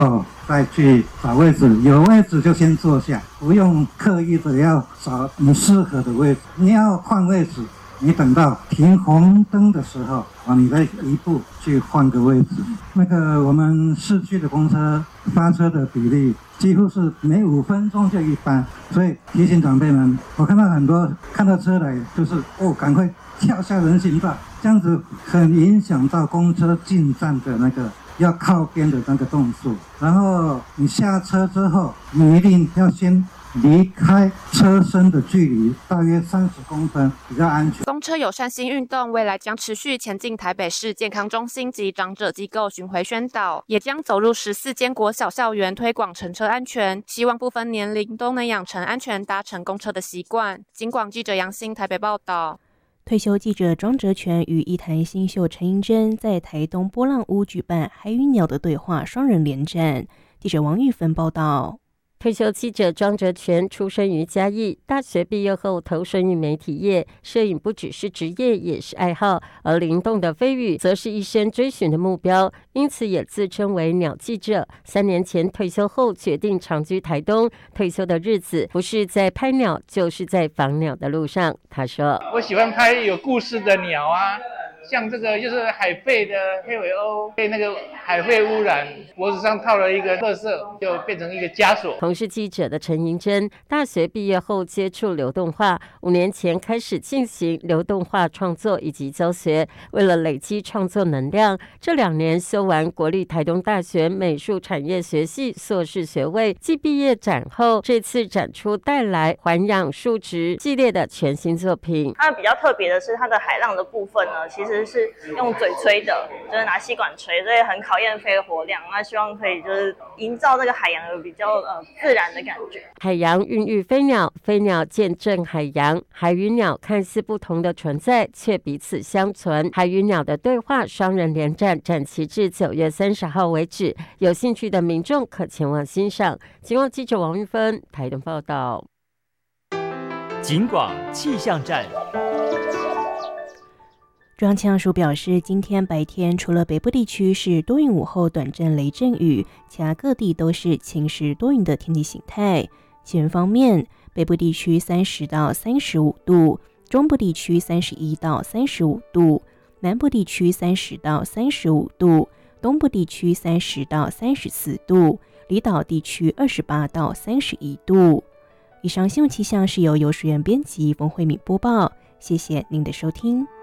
再去找位置，有位置就先坐下，不用刻意的要找你适合的位置。你要换位置，你等到停红灯的时候你再移步去换个位置。那个我们市区的公车发车的比例几乎是每5分钟就一班，所以提醒长辈们，我看到很多看到车来就是赶快跳下人行道，这样子很影响到公车进站的那个要靠边的那个动作。然后你下车之后，你一定要先离开车身的距离大约30公分，比较安全。 公车友善新运动未来将持续前进台北市健康中心及长者机构巡回宣导，也将走入14间国小校园推广乘车安全，希望不分年龄都能养成安全搭乘公车的习惯。警广记者杨欣台北报道。 退休记者庄哲全与一台新秀陈英珍在台东波浪屋举办海与鸟的对话双人联战。记者王玉芬报道。 退休记者庄哲全出生于嘉义，大学毕业后投身于媒体业，摄影不只是职业，也是爱好。而灵动的飞羽则是一生追寻的目标，因此也自称为鸟记者。3年前退休后，决定长居台东。退休的日子不是在拍鸟，就是在访鸟的路上。他说：“ 我喜欢拍有故事的鸟啊。”像这个就是海肺的黑尾鸥，被那个海肺污染，脖子上套了一个垃圾，就变成一个枷锁。 同是记者的陈银珍，大学毕业后接触流动画，5年前开始进行流动画创作以及教学。为了累积创作能量，这2年修完国立台东大学美术产业学系硕士学位。继毕业展后，这次展出带来环氧树脂系列的全新作品。 它比较特别的是它的海浪的部分呢，其实是用嘴吹的，就是拿吸管吹，所以很考验肺活量。那希望可以就是营造这个海洋有比较自然的感觉。 海洋孕育飞鸟，飞鸟见证海洋。海与鸟看似不同的存在，却彼此相存。海与鸟的对话双人联战，展期至9月30号为止。有兴趣的民众可前往欣赏。警广记者王玉芬台东报道。 警广气象站。 中央气象署表示，今天白天除了北部地区是多云午后短暂雷阵雨，其他各地都是晴时多云的天气形态。气温方面，北部地区30到35度，中部地区31到35度，南部地区30到35度，东部地区30到34度，离岛地区28到31度。以上新闻气象是由游淑媛编辑，冯慧敏播报，谢谢您的收听。